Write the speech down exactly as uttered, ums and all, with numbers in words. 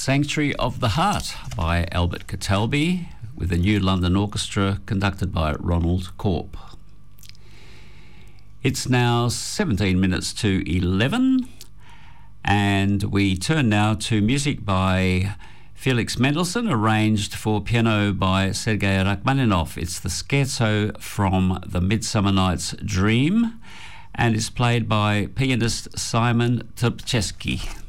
Sanctuary of the Heart by Albert Catalby with the New London Orchestra conducted by Ronald Corp. It's now seventeen minutes to eleven and we turn now to music by Felix Mendelssohn, arranged for piano by Sergei Rachmaninoff. It's the Scherzo from The Midsummer Night's Dream and is played by pianist Simon Trpceski.